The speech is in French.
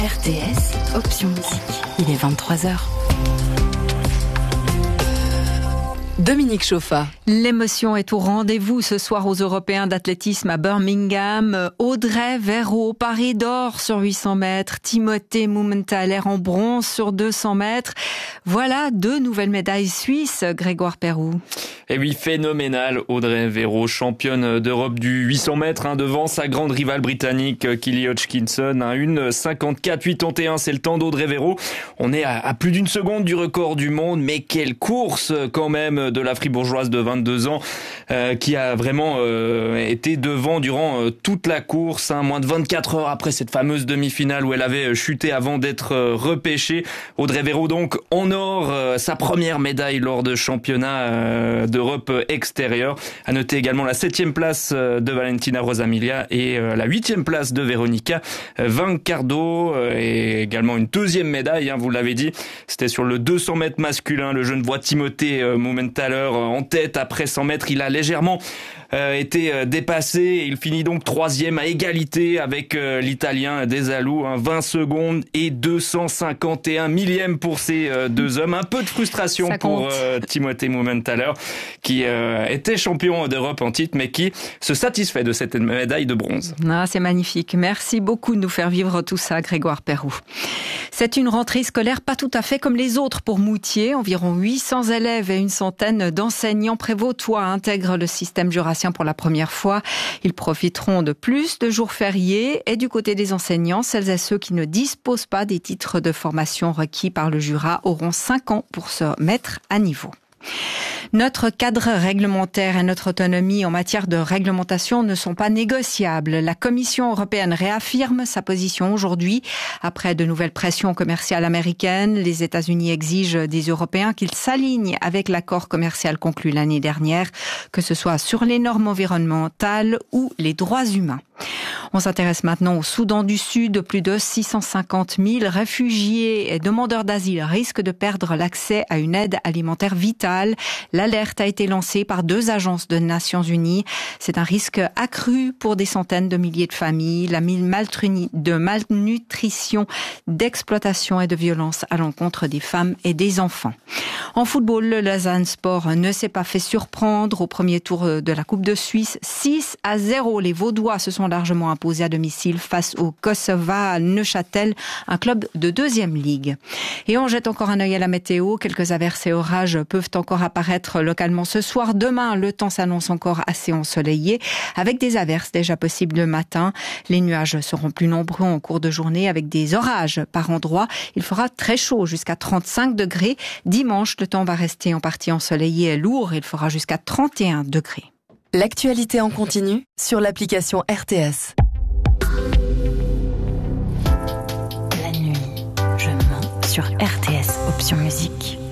RTS, option musique. Il est 23h. Dominique Chauffa. L'émotion est au rendez-vous ce soir aux Européens d'athlétisme à Birmingham. Audrey Verreau, Paris d'or sur 800 mètres. Timothée Mumenthaler en bronze sur 200 mètres. Voilà deux nouvelles médailles suisses, Grégoire Perroux. Et oui, phénoménal. Audrey Verreau, championne d'Europe du 800 mètres, devant sa grande rivale britannique, Kelly Hodgkinson. 1,54,81, c'est le temps d'Audrey Verreau. On est à plus d'une seconde du record du monde, mais quelle course quand même de la fribourgeoise de 22 ans qui a vraiment été devant durant toute la course, moins de 24 heures après cette fameuse demi-finale où elle avait chuté avant d'être repêchée. Audrey Verreau donc en or, sa première médaille lors de championnat d'Europe extérieure. À noter également la 7e place de Valentina Rosamilia et la 8e place de Veronica Vancardo, et également une deuxième médaille, vous l'avez dit, c'était sur le 200 mètres masculin. Le Genevois Timothée Mumenthaler en tête après 100 mètres. Il a légèrement été dépassé et il finit donc 3e à égalité avec l'Italien Desalou, 20 secondes et 251 millièmes pour ces deux hommes. Un peu de frustration pour Timothée Mumenthaler qui était champion d'Europe en titre mais qui se satisfait de cette médaille de bronze. C'est magnifique. Merci beaucoup de nous faire vivre tout ça, Grégoire Perroux. C'est une rentrée scolaire pas tout à fait comme les autres pour Moutier. Environ 800 élèves et une centaine d'enseignants prévôtois intègrent le système jurassien pour la première fois. Ils profiteront de plus de jours fériés. Et du côté des enseignants, celles et ceux qui ne disposent pas des titres de formation requis par le Jura auront 5 ans pour se mettre à niveau. Notre cadre réglementaire et notre autonomie en matière de réglementation ne sont pas négociables. La Commission européenne réaffirme sa position aujourd'hui. Après de nouvelles pressions commerciales américaines, les États-Unis exigent des Européens qu'ils s'alignent avec l'accord commercial conclu l'année dernière, que ce soit sur les normes environnementales ou les droits humains. On s'intéresse maintenant au Soudan du Sud. Plus de 650 000 réfugiés et demandeurs d'asile risquent de perdre l'accès à une aide alimentaire vitale. L'alerte a été lancée par 2 agences des Nations Unies. C'est un risque accru pour des centaines de milliers de familles. La de malnutrition, d'exploitation et de violence à l'encontre des femmes et des enfants. En football, le Lausanne Sport ne s'est pas fait surprendre au premier tour de la Coupe de Suisse. 6-0, les Vaudois se sont largement imposés à domicile face au Kosova Neuchâtel, un club de 2e ligue. Et on jette encore un œil à la météo. Quelques averses et orages peuvent encore apparaître localement ce soir. Demain, le temps s'annonce encore assez ensoleillé, avec des averses déjà possibles le matin. Les nuages seront plus nombreux en cours de journée, avec des orages par endroits. Il fera très chaud, jusqu'à 35 degrés. Dimanche, le temps va rester en partie ensoleillé et lourd. Il fera jusqu'à 31 degrés. L'actualité en continu sur l'application RTS. La nuit, je mens sur RTS, option musique.